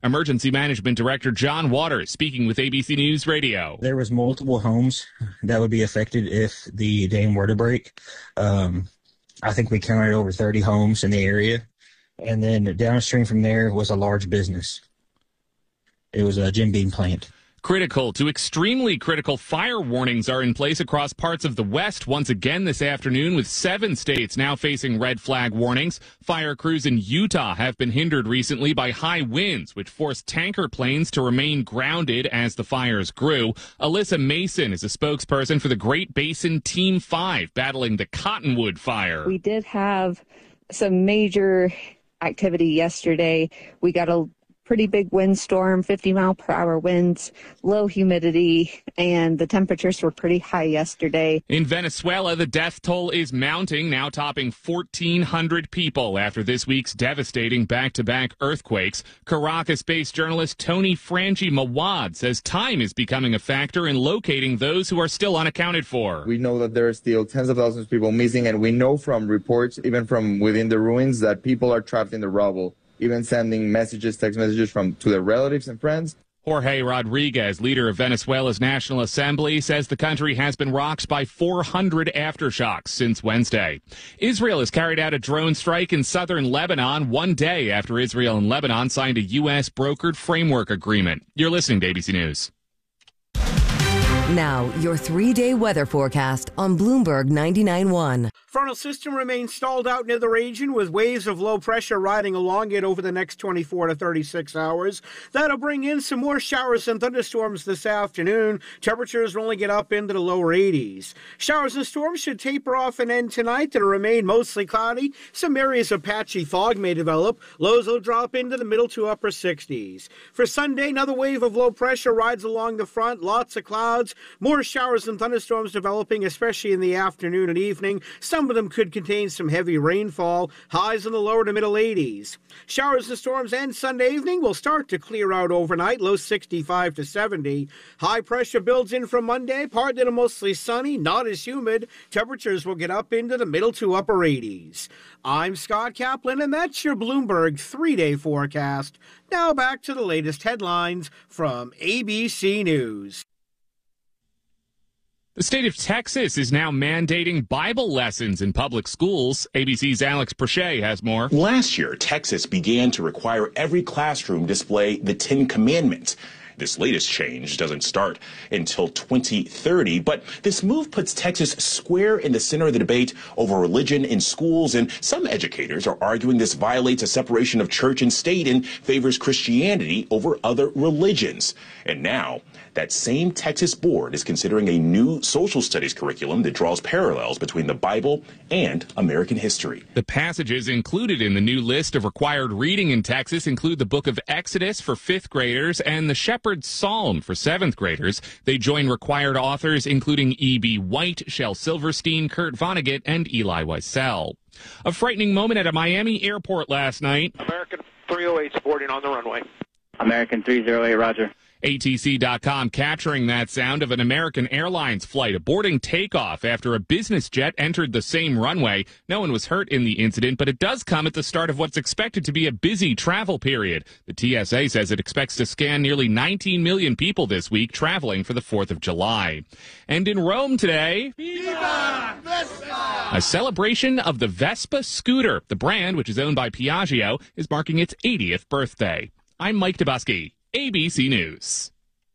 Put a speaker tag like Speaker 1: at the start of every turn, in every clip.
Speaker 1: Emergency Management Director John Waters speaking with ABC News Radio.
Speaker 2: There was multiple homes that would be affected if the dam were to break. I think we counted over 30 homes in the area. And then downstream from there was a large business. It was a Jim Beam plant.
Speaker 1: Critical to extremely critical fire warnings are in place across parts of the West once again this afternoon, with 7 states now facing red flag warnings. Fire crews in Utah have been hindered recently by high winds, which forced tanker planes to remain grounded as the fires grew. Alyssa Mason is a spokesperson for the Great Basin Team 5 battling the Cottonwood fire.
Speaker 3: We did have some major activity yesterday. We got a pretty big windstorm, 50-mile-per-hour winds, low humidity, and the temperatures were pretty high yesterday.
Speaker 1: In Venezuela, the death toll is mounting, now topping 1,400 people after this week's devastating back-to-back earthquakes. Caracas-based journalist Tony Frangi Mawad says time is becoming a factor in locating those who are still unaccounted for.
Speaker 4: We know that there are still tens of thousands of people missing, and we know from reports, even from within the ruins, that people are trapped in the rubble, even sending messages, text messages to their relatives and friends.
Speaker 1: Jorge Rodriguez, leader of Venezuela's National Assembly, says the country has been rocked by 400 aftershocks since Wednesday. Israel has carried out a drone strike in southern Lebanon 1 day after Israel and Lebanon signed a U.S. brokered framework agreement. You're listening to ABC News.
Speaker 5: Now, your 3-day weather forecast on Bloomberg 99.1.
Speaker 6: Frontal system remains stalled out near the region with waves of low pressure riding along it over the next 24 to 36 hours. That'll bring in some more showers and thunderstorms this afternoon. Temperatures will only get up into the lower 80s. Showers and storms should taper off and end tonight. It'll remain mostly cloudy. Some areas of patchy fog may develop. Lows will drop into the middle to upper 60s. For Sunday, another wave of low pressure rides along the front. Lots of clouds. More showers and thunderstorms developing, especially in the afternoon and evening. Some of them could contain some heavy rainfall. Highs in the lower to middle 80s. Showers and storms end Sunday evening will start to clear out overnight, low 65 to 70. High pressure builds in from Monday, partly to mostly sunny, not as humid. Temperatures will get up into the middle to upper 80s. I'm Scott Kaplan, and that's your Bloomberg 3-day forecast. Now back to the latest headlines from ABC News.
Speaker 1: The state of Texas is now mandating Bible lessons in public schools. ABC's Alex Prochet has more.
Speaker 7: Last year, Texas began to require every classroom display the 10 Commandments. This latest change doesn't start until 2030, but this move puts Texas square in the center of the debate over religion in schools, and some educators are arguing this violates a separation of church and state and favors Christianity over other religions. And now, that same Texas board is considering a new social studies curriculum that draws parallels between the Bible and American history.
Speaker 1: The passages included in the new list of required reading in Texas include the book of Exodus for 5th graders and the Shepherd's Psalm for 7th graders. They join required authors including E.B. White, Shel Silverstein, Kurt Vonnegut, and Elie Wiesel. A frightening moment at a Miami airport last night.
Speaker 8: American 308 boarding on the runway.
Speaker 9: American 308, roger.
Speaker 1: ATC.com capturing that sound of an American Airlines flight aborting takeoff after a business jet entered the same runway. No one was hurt in the incident, but it does come at the start of what's expected to be a busy travel period. The TSA says it expects to scan nearly 19 million people this week traveling for the 4th of July. And in Rome today, Viva Vespa! A celebration of the Vespa scooter. The brand, which is owned by Piaggio, is marking its 80th birthday. I'm Mike Dubusky, ABC News.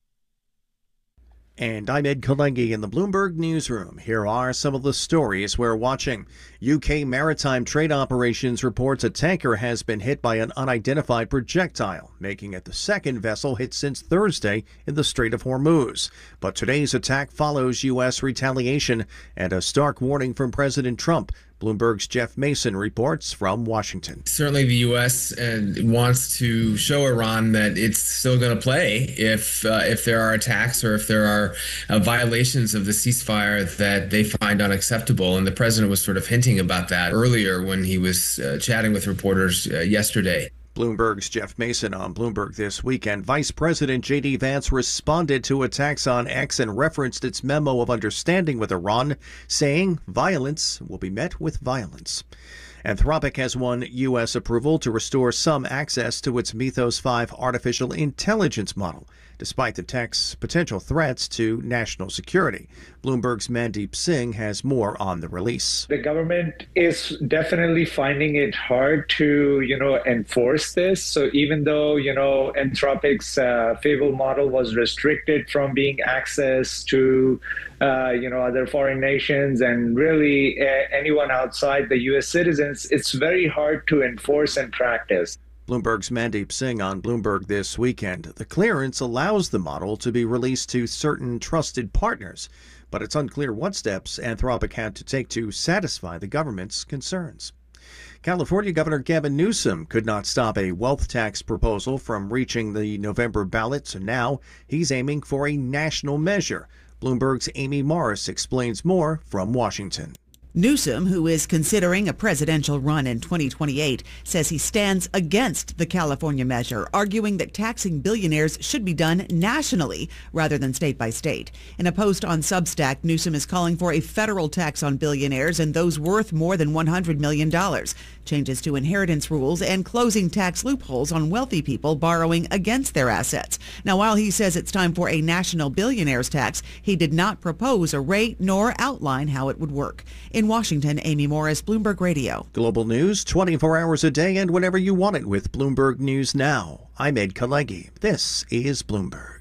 Speaker 10: And I'm Ed Kalengi in the Bloomberg Newsroom. Here are some of the stories we're watching. UK Maritime Trade Operations reports a tanker has been hit by an unidentified projectile, making it the second vessel hit since Thursday in the Strait of Hormuz. But today's attack follows U.S. retaliation and a stark warning from President Trump. Bloomberg's Jeff Mason reports from Washington.
Speaker 11: Certainly the U.S. wants to show Iran that it's still going to play if there are attacks or if there are violations of the ceasefire that they find unacceptable. And the president was sort of hinting about that earlier when he was chatting with reporters yesterday.
Speaker 10: Bloomberg's Jeff Mason on Bloomberg This Weekend. Vice President J.D. Vance responded to attacks on X and referenced its memo of understanding with Iran, saying violence will be met with violence. Anthropic has won U.S. approval to restore some access to its Mythos 5 artificial intelligence model, despite the tech's potential threats to national security. Bloomberg's Mandeep Singh has more on the release.
Speaker 12: The government is definitely finding it hard to, enforce this. So even though, Anthropic's Fable model was restricted from being accessed to, other foreign nations and really anyone outside the U.S. citizens, it's very hard to enforce and practice.
Speaker 10: Bloomberg's Mandeep Singh on Bloomberg this weekend. The clearance allows the model to be released to certain trusted partners, but it's unclear what steps Anthropic had to take to satisfy the government's concerns. California Governor Gavin Newsom could not stop a wealth tax proposal from reaching the November ballot, so now he's aiming for a national measure. Bloomberg's Amy Morris explains more from Washington.
Speaker 13: Newsom, who is considering a presidential run in 2028, says he stands against the California measure, arguing that taxing billionaires should be done nationally rather than state by state. In a post on Substack, Newsom is calling for a federal tax on billionaires and those worth more than $100 million, changes to inheritance rules, and closing tax loopholes on wealthy people borrowing against their assets. Now, while he says it's time for a national billionaires tax, he did not propose a rate nor outline how it would work. In Washington, Amy Morris, Bloomberg Radio.
Speaker 10: Global news 24 hours a day and whenever you want it with Bloomberg News Now. I'm Ed Kalegi. This is Bloomberg.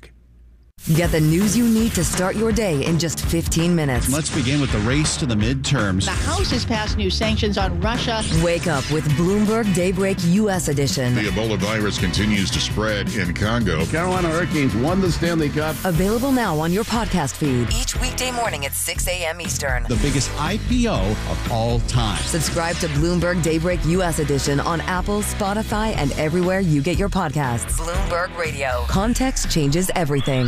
Speaker 5: Get the news you need to start your day in just 15 minutes.
Speaker 14: Let's begin with the race to the midterms.
Speaker 15: The House has passed new sanctions on Russia.
Speaker 5: Wake up with Bloomberg Daybreak U.S. edition.
Speaker 16: The Ebola virus continues to spread in Congo.
Speaker 17: Carolina Hurricanes won the Stanley Cup.
Speaker 5: Available now on your podcast feed. Each weekday morning at 6 a.m. Eastern.
Speaker 14: The biggest IPO of all time.
Speaker 5: Subscribe to Bloomberg Daybreak U.S. edition on Apple, Spotify, and everywhere you get your podcasts. Bloomberg Radio. Context changes everything.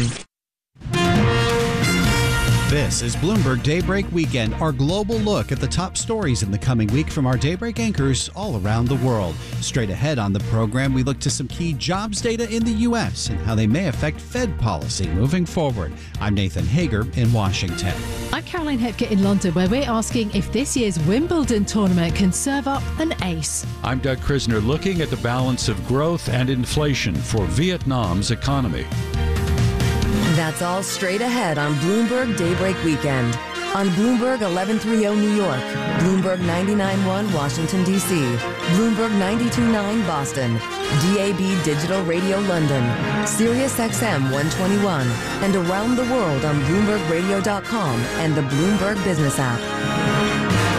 Speaker 14: This is Bloomberg Daybreak Weekend, our global look at the top stories in the coming week from our Daybreak anchors all around the world. Straight ahead on the program, we look to some key jobs data in the U.S. and how they may affect Fed policy moving forward. I'm Nathan Hager in Washington.
Speaker 18: I'm Caroline Hepker in London, where we're asking if this year's Wimbledon tournament can serve up an ace.
Speaker 19: I'm Doug Krisner, looking at the balance of growth and inflation for Vietnam's economy.
Speaker 5: That's all straight ahead on Bloomberg Daybreak Weekend. On Bloomberg 1130 New York, Bloomberg 99.1 Washington, D.C., Bloomberg 92.9 Boston, DAB Digital Radio London, Sirius XM 121, and around the world on BloombergRadio.com and the Bloomberg Business app.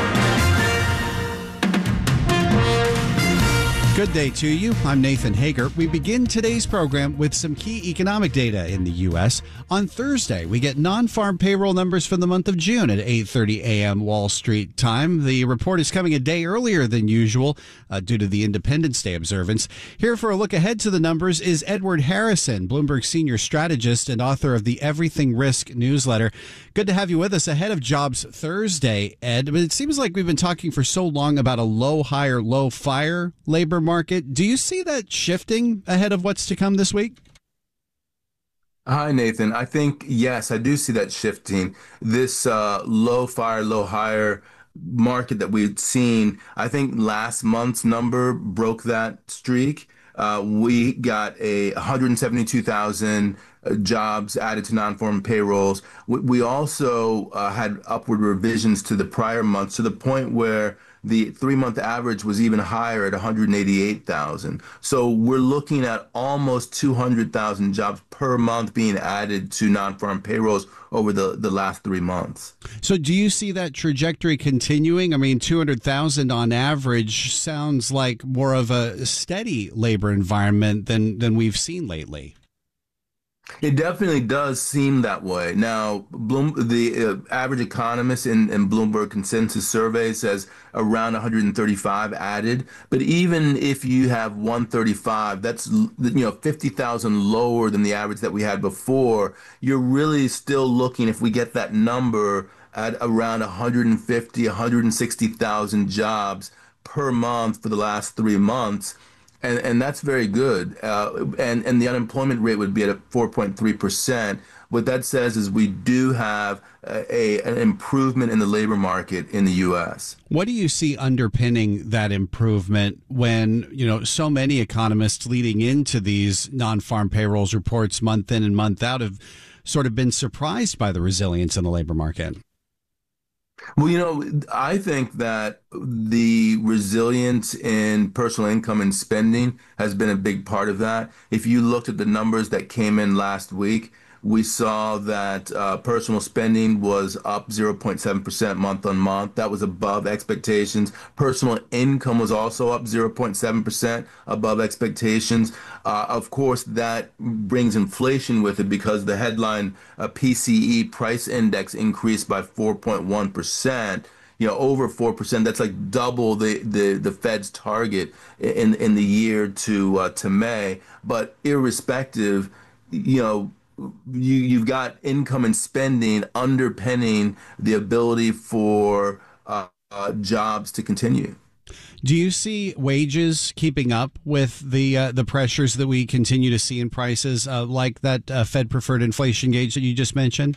Speaker 14: Good day to you. I'm Nathan Hager. We begin today's program with some key economic data in the U.S. On Thursday, we get non-farm payroll numbers for the month of June at 8:30 a.m. Wall Street time. The report is coming a day earlier than usual due to the Independence Day observance. Here for a look ahead to the numbers is Edward Harrison, Bloomberg senior strategist and author of the Everything Risk newsletter. Good to have you with us ahead of Jobs Thursday, Ed. But it seems like we've been talking for so long about a low hire, low fire labor market. Do you see that shifting ahead of what's to come this week?
Speaker 20: Hi, Nathan. I think, yes, I do see that shifting. This low fire, low hire market that we've seen, I think last month's number broke that streak. We got 172,000 jobs added to non-farm payrolls. We also had upward revisions to the prior month to the point where the 3-month average was even higher at 188,000. So we're looking at almost 200,000 jobs per month being added to non-farm payrolls over the last 3 months.
Speaker 14: So do you see that trajectory continuing? I mean, 200,000 on average sounds like more of a steady labor environment than we've seen lately.
Speaker 20: It definitely does seem that way. Now, the average economist in Bloomberg Consensus Survey says around 135 added. But even if you have 135, that's 50,000 lower than the average that we had before. You're really still looking, if we get that number, at around 150, 160,000 jobs per month for the last 3 months. and that's very good. And the unemployment rate would be at 4.3%. What that says is we do have an improvement in the labor market in the U.S.
Speaker 14: What do you see underpinning that improvement when, so many economists leading into these non-farm payrolls reports month in and month out have sort of been surprised by the resilience in the labor market?
Speaker 20: Well, I think that the resilience in personal income and spending has been a big part of that. If you looked at the numbers that came in last week, we saw that personal spending was up 0.7% month on month. That was above expectations. Personal income was also up 0.7% above expectations. Of course, that brings inflation with it because the headline PCE price index increased by 4.1%. Over 4%. That's like double the Fed's target in the year to May. But irrespective, you've got income and spending underpinning the ability for jobs to continue.
Speaker 14: Do you see wages keeping up with the pressures that we continue to see in prices, like that Fed preferred inflation gauge that you just mentioned?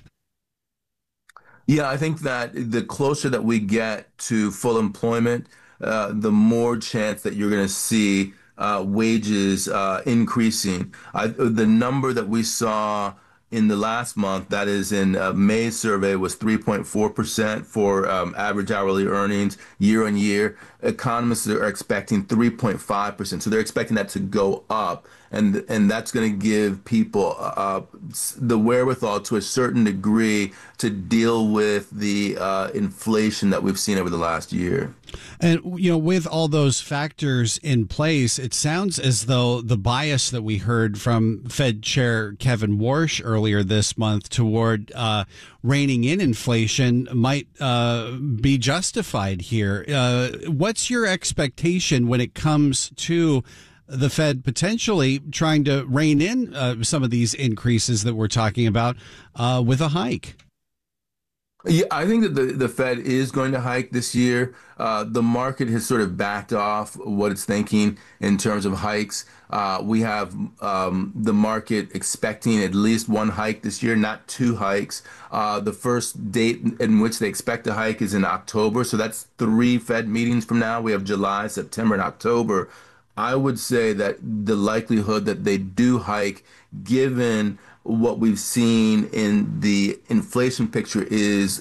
Speaker 20: Yeah, I think that the closer that we get to full employment, the more chance that you're going to see wages increasing. The number that we saw in the last month, that is in May's survey, was 3.4% for average hourly earnings year on year. Economists are expecting 3.5%. So they're expecting that to go up. And that's going to give people the wherewithal to a certain degree to deal with the inflation that we've seen over the last year.
Speaker 14: And, with all those factors in place, it sounds as though the bias that we heard from Fed Chair Kevin Warsh earlier this month toward reining in inflation might be justified here. What's your expectation when it comes to the Fed potentially trying to rein in some of these increases that we're talking about with a hike?
Speaker 20: Yeah, I think that the Fed is going to hike this year. The market has sort of backed off what it's thinking in terms of hikes. We have the market expecting at least one hike this year, not two hikes. The first date in which they expect a hike is in October. So that's 3 Fed meetings from now. We have July, September, and October. I would say that the likelihood that they do hike, given what we've seen in the inflation picture, is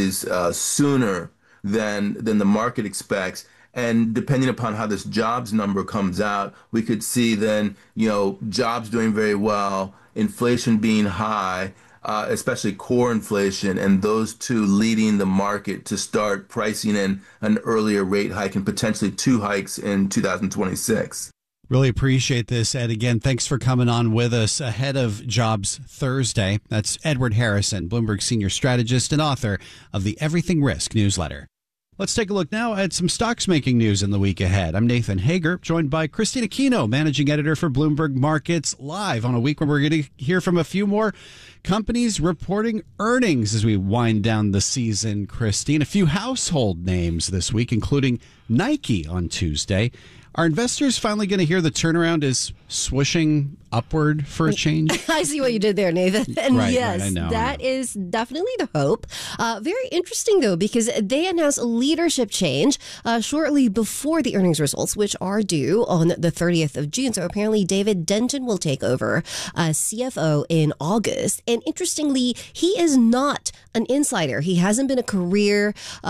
Speaker 20: sooner than the market expects. And depending upon how this jobs number comes out, we could see then, jobs doing very well, inflation being high, especially core inflation, and those two leading the market to start pricing in an earlier rate hike and potentially 2 hikes in 2026.
Speaker 14: Really appreciate this, Ed. Again, thanks for coming on with us ahead of Jobs Thursday. That's Edward Harrison, Bloomberg senior strategist and author of the Everything Risk newsletter. Let's take a look now at some stocks making news in the week ahead. I'm Nathan Hager, joined by Christina Kino, managing editor for Bloomberg Markets Live, on a week where we're going to hear from a few more companies reporting earnings as we wind down the season. Christine, a few household names this week, including Nike on Tuesday. Are investors finally going to hear the turnaround is swooshing upward for a change?
Speaker 21: I see what you did there, Nathan. And
Speaker 14: right,
Speaker 21: yes,
Speaker 14: right, I know.
Speaker 21: That is definitely the hope. Very interesting, though, because they announced a leadership change shortly before the earnings results, which are due on the 30th of June. So apparently David Denton will take over CFO in August. And interestingly, he is not an insider. He hasn't been a career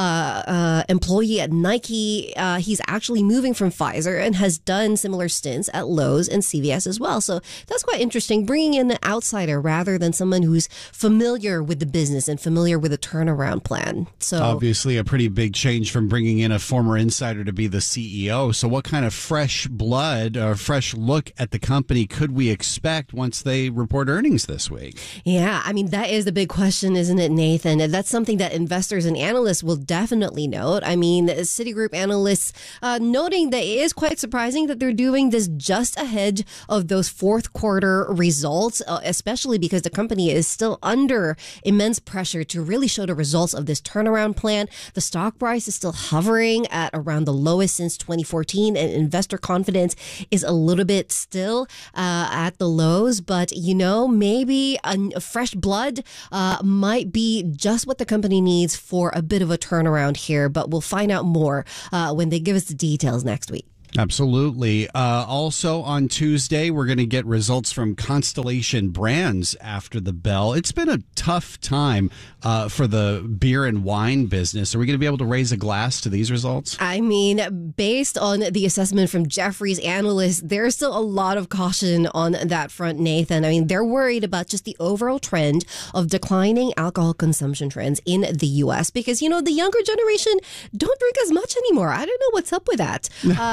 Speaker 21: employee at Nike. He's actually moving from Pfizer and has done similar stints at Lowe's and CVS as well. So that's quite interesting, bringing in an outsider rather than someone who's familiar with the business and familiar with the turnaround plan. So
Speaker 14: obviously a pretty big change from bringing in a former insider to be the CEO. So what kind of fresh blood or fresh look at the company could we expect once they report earnings this week?
Speaker 21: Yeah, I mean, that is the big question, isn't it, Nathan? And that's something that investors and analysts will definitely note. I mean, Citigroup analysts noting that it is quite quite surprising that they're doing this just ahead of those fourth quarter results, especially because the company is still under immense pressure to really show the results of this turnaround plan. The stock price is still hovering at around the lowest since 2014, and investor confidence is a little bit still at the lows. But, maybe a fresh blood might be just what the company needs for a bit of a turnaround here. But we'll find out more when they give us the details next week.
Speaker 14: Absolutely. Also on Tuesday, we're going to get results from Constellation Brands after the bell. It's been a tough time for the beer and wine business. Are we going to be able to raise a glass to these results?
Speaker 21: I mean, based on the assessment from Jefferies analysts, there's still a lot of caution on that front, Nathan. I mean, they're worried about just the overall trend of declining alcohol consumption trends in the U.S. because, the younger generation don't drink as much anymore. I don't know what's up with that.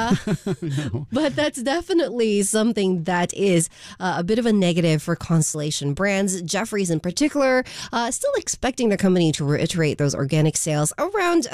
Speaker 21: No. But that's definitely something that is a bit of a negative for Constellation Brands. Jefferies in particular, still expecting the company to reiterate those organic sales around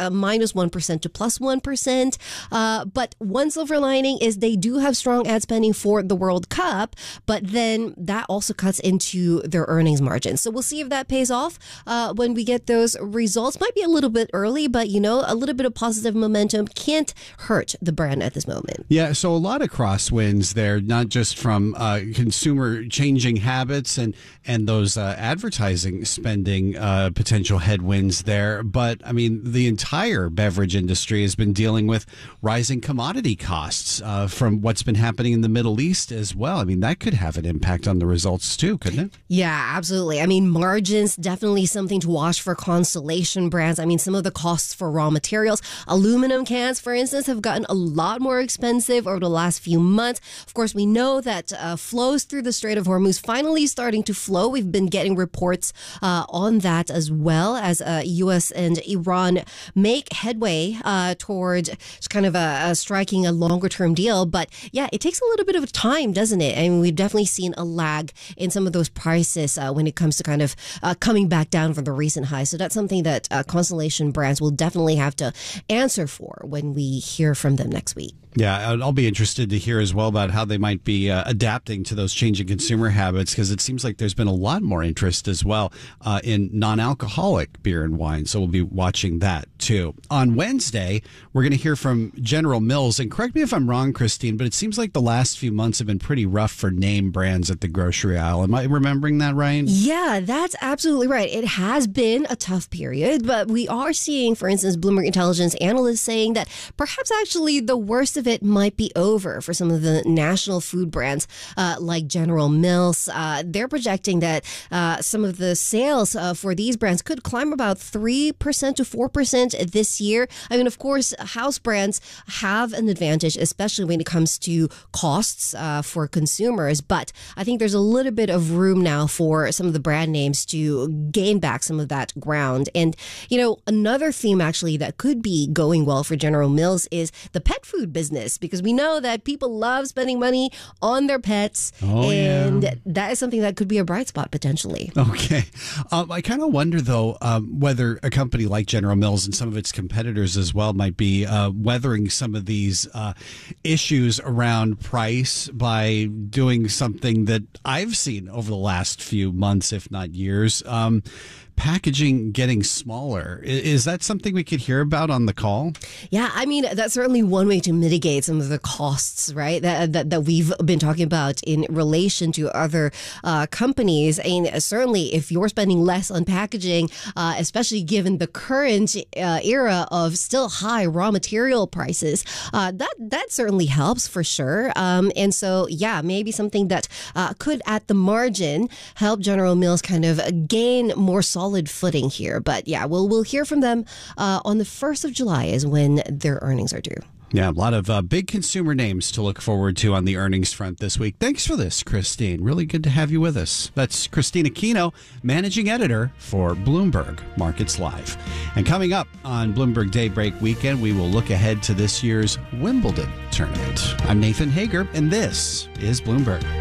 Speaker 21: -1% to +1%. But one silver lining is they do have strong ad spending for the World Cup, but then that also cuts into their earnings margin. So we'll see if that pays off when we get those results. Might be a little bit early, but a little bit of positive momentum can't hurt the brand at this moment.
Speaker 14: Yeah, so a lot of crosswinds there, not just from consumer changing habits and those advertising spending potential headwinds there. But, I mean, the entire beverage industry has been dealing with rising commodity costs from what's been happening in the Middle East as well. I mean, that could have an impact on the results too, couldn't it?
Speaker 21: Yeah, absolutely. I mean, margins, definitely something to watch for Constellation Brands. I mean, some of the costs for raw materials, aluminum cans, for instance, have gotten a lot more expensive over the last few months. Of course, we know that flows through the Strait of Hormuz finally starting to flow. We've been getting reports on that as well as U.S. and Iran make headway toward kind of striking a longer-term deal. But yeah, it takes a little bit of time, doesn't it? I mean, we've definitely seen a lag in some of those prices when it comes to kind of coming back down from the recent highs. So that's something that Constellation Brands will definitely have to answer for when we hear from them next week.
Speaker 14: Yeah, I'll be interested to hear as well about how they might be adapting to those changing consumer habits, because it seems like there's been a lot more interest as well in non-alcoholic beer and wine. So we'll be watching that too. On Wednesday, we're going to hear from General Mills. And correct me if I'm wrong, Christine, but it seems like the last few months have been pretty rough for name brands at the grocery aisle. Am I remembering that right?
Speaker 21: Yeah, that's absolutely right. It has been a tough period, but we are seeing, for instance, Bloomberg Intelligence analysts saying that perhaps actually the worst of it might be over for some of the national food brands like General Mills. They're projecting that some of the sales for these brands could climb about 3% to 4% this year. I mean, of course, house brands have an advantage, especially when it comes to costs for consumers. But I think there's a little bit of room now for some of the brand names to gain back some of that ground. And, another theme actually that could be going well for General Mills is the pet food business, because we know that people love spending money on their pets. That is something that could be a bright spot potentially.
Speaker 14: Okay. I kind of wonder, though, whether a company like General Mills and some of its competitors as well might be weathering some of these issues around price by doing something that I've seen over the last few months, if not years. Packaging getting smaller. Is that something we could hear about on the call?
Speaker 21: Yeah, I mean, that's certainly one way to mitigate some of the costs, right, that we've been talking about in relation to other companies. And certainly if you're spending less on packaging, especially given the current era of still high raw material prices, that certainly helps for sure. And so, yeah, maybe something that could at the margin help General Mills kind of gain more solid footing here. But yeah, we'll hear from them on the 1st of July is when their earnings are due.
Speaker 14: Yeah, a lot of big consumer names to look forward to on the earnings front this week. Thanks for this, Christine. Really good to have you with us. That's Christine Aquino, managing editor for Bloomberg Markets Live. And coming up on Bloomberg Daybreak Weekend, we will look ahead to this year's Wimbledon tournament. I'm Nathan Hager, and this is Bloomberg.